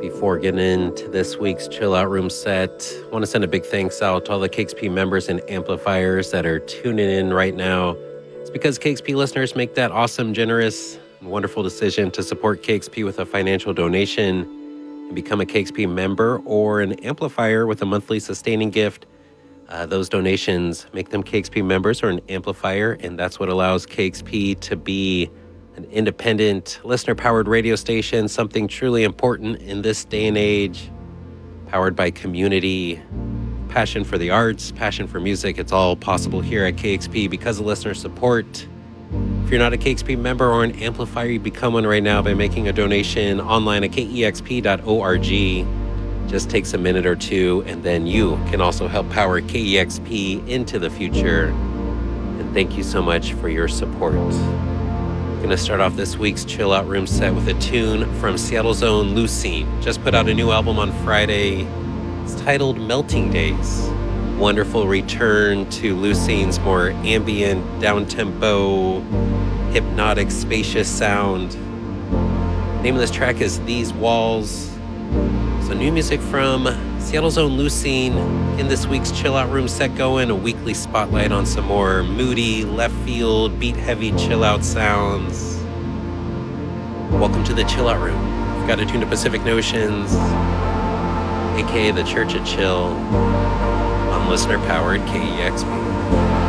Before getting into this week's Chill Out Room set, I want to send a big thanks out to all the KXP members and amplifiers that are tuning in right now. It's because KXP listeners make that awesome, generous, and wonderful decision to support KXP with a financial donation and become a KXP member or an amplifier with a monthly sustaining gift. Those donations make them KXP members or an amplifier, and that's what allows KXP to be an independent, listener-powered radio station, something truly important in this day and age, powered by community, passion for the arts, passion for music. It's all possible here at KXP because of listener support. If you're not a KXP member or an amplifier, you become one right now by making a donation online at kexp.org. Just takes a minute or two, and then you can also help power KEXP into the future. And thank you so much for your support. Going to start off this week's Chill Out Room set with a tune from Seattle's own Lucene. Just put out a new album on Friday. It's titled Melting Days. Wonderful return to Lucene's more ambient, down-tempo, hypnotic, spacious sound. The name of this track is These Walls. So new music from Seattle's own Lucene in this week's Chill Out Room set going. A weekly spotlight on some more moody, left field, beat heavy chill out sounds. Welcome to the Chill Out Room. We've got a tune to Pacific Notions, aka the Church of Chill, on listener powered KEXP.